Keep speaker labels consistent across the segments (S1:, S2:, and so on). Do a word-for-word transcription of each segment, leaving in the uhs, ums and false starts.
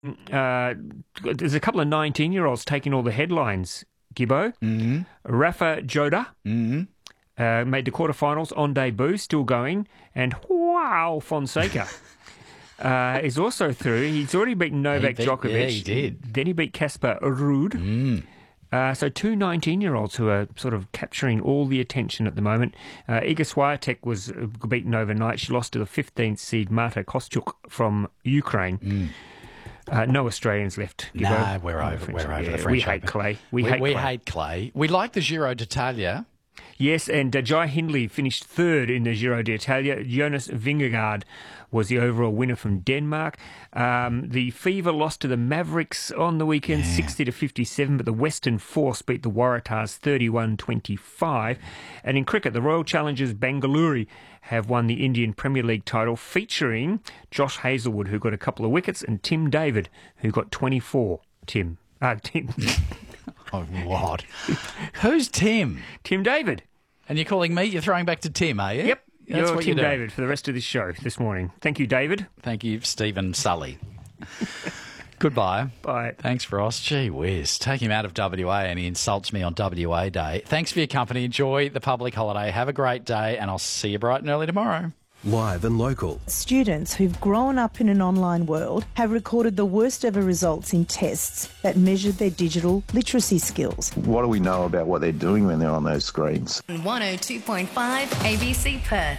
S1: uh, there's a couple of nineteen-year-olds taking all the headlines, Gibbo.
S2: Mm-hmm.
S1: Rafa Joda
S2: Mm-hmm.
S1: uh, made the quarterfinals on debut, still going, and wow, Fonseca uh, is also through. He's already beaten Novak
S2: He beat-
S1: Djokovic.
S2: yeah, he did.
S1: Then he beat Casper Ruud.
S2: Mm.
S1: Uh, so two nineteen-year-olds who are sort of capturing all the attention at the moment. Uh, Iga Swiatek was beaten overnight. She lost to the fifteenth seed Marta Kostyuk from Ukraine.
S2: Mm.
S1: Uh, no Australians left.
S2: No,
S1: Gibbo.
S2: we're
S1: No
S2: over.
S1: French-
S2: We're over
S1: yeah,
S2: the French
S1: We hate
S2: Open.
S1: clay. We,
S2: We,
S1: hate
S2: we
S1: clay.
S2: hate clay. We like the Giro d'Italia.
S1: Yes, and uh, Jai Hindley finished third in the Giro d'Italia. Jonas Vingegaard was the overall winner from Denmark. Um, the Fever lost to the Mavericks on the weekend,
S2: Yeah.
S1: sixty to fifty-seven, but the Western Force beat the Waratahs thirty-one twenty-five. And in cricket, the Royal Challengers Bengaluru have won the Indian Premier League title, featuring Josh Hazlewood, who got a couple of wickets, and Tim David, who got twenty-four. Tim. Uh, Tim.
S2: Oh, what? Who's Tim?
S1: Tim David.
S2: And you're calling me? You're throwing back to Tim, are you?
S1: Yep.
S2: That's
S1: You're
S2: what
S1: Tim
S2: you're doing.
S1: David for the rest of this show this morning. Thank you, David.
S2: Thank you, Stephen Sully. Goodbye.
S1: Bye.
S2: Thanks, Ross. Gee whiz. Take him out of W A and he insults me on W A Day. Thanks for your company. Enjoy the public holiday. Have a great day and I'll see you bright and early tomorrow.
S3: Live and local.
S4: Students who've grown up in an online world have recorded the worst ever results in tests that measured their digital literacy skills.
S5: What do we know about what they're doing when they're on those screens?
S6: one oh two point five A B C Perth.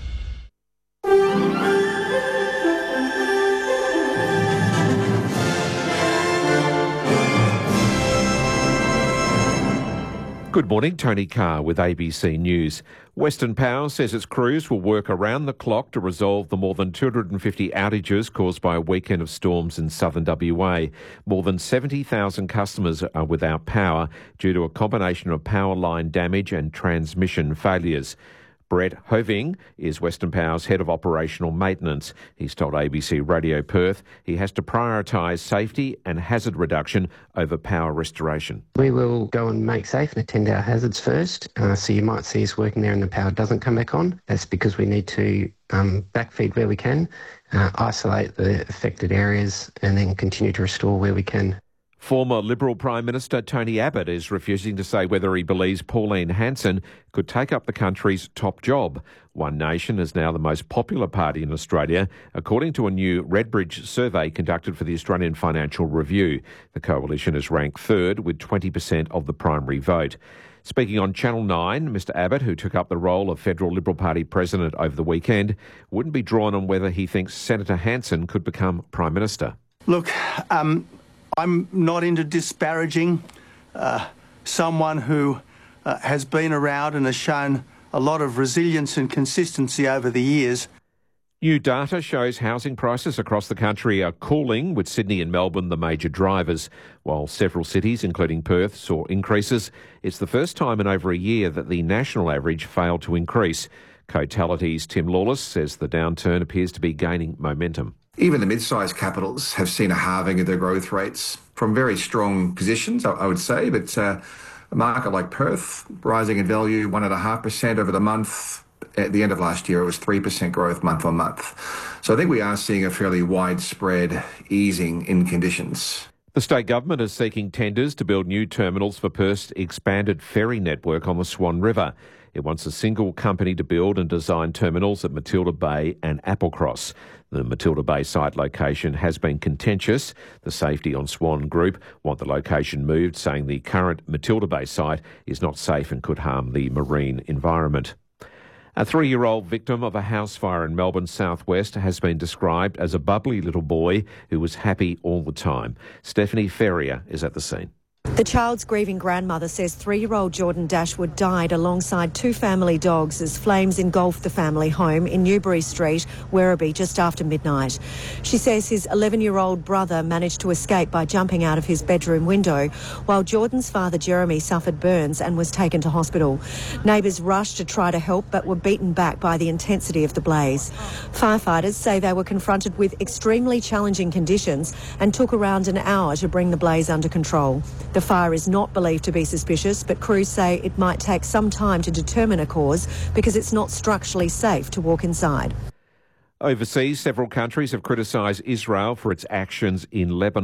S7: Good morning, Tony Carr with A B C News. Western Power says its crews will work around the clock to resolve the more than two hundred fifty outages caused by a weekend of storms in southern W A. More than seventy thousand customers are without power due to a combination of power line damage and transmission failures. Brett Hoving is Western Power's head of operational maintenance. He's told A B C Radio Perth he has to prioritise safety and hazard reduction over power restoration.
S8: We will go and make safe and attend our hazards first. Uh, so you might see us working there and the power doesn't come back on. That's because we need to um, backfeed where we can, uh, isolate the affected areas and then continue to restore where we can.
S7: Former Liberal Prime Minister Tony Abbott is refusing to say whether he believes Pauline Hanson could take up the country's top job. One Nation is now the most popular party in Australia, according to a new Redbridge survey conducted for the Australian Financial Review. The coalition is ranked third with twenty percent of the primary vote. Speaking on Channel nine, Mr Abbott, who took up the role of Federal Liberal Party president over the weekend, wouldn't be drawn on whether he thinks Senator Hanson could become Prime Minister.
S9: Look, um... I'm not into disparaging uh, someone who uh, has been around and has shown a lot of resilience and consistency over the years.
S7: New data shows housing prices across the country are cooling, with Sydney and Melbourne the major drivers. While several cities, including Perth, saw increases, it's the first time in over a year that the national average failed to increase. Cotality's Tim Lawless says the downturn appears to be gaining momentum.
S10: Even the mid-sized capitals have seen a halving of their growth rates from very strong positions, I would say. But uh, a market like Perth, rising in value one point five percent over the month. At the end of last year, it was three percent growth month on month. So I think we are seeing a fairly widespread easing in conditions.
S7: The state government is seeking tenders to build new terminals for Perth's expanded ferry network on the Swan River. It wants a single company to build and design terminals at Matilda Bay and Applecross. The Matilda Bay site location has been contentious. The Safety on Swan Group want the location moved, saying the current Matilda Bay site is not safe and could harm the marine environment. A three-year-old victim of a house fire in Melbourne's southwest has been described as a bubbly little boy who was happy all the time. Stephanie Ferrier is at the scene.
S11: The child's grieving grandmother says three-year-old Jordan Dashwood died alongside two family dogs as flames engulfed the family home in Newbury Street, Werribee, just after midnight. She says his eleven-year-old brother managed to escape by jumping out of his bedroom window, while Jordan's father, Jeremy, suffered burns and was taken to hospital. Neighbours rushed to try to help but were beaten back by the intensity of the blaze. Firefighters say they were confronted with extremely challenging conditions and took around an hour to bring the blaze under control. The fire is not believed to be suspicious, but crews say it might take some time to determine a cause because it's not structurally safe to walk inside.
S7: Overseas, several countries have criticised Israel for its actions in Lebanon.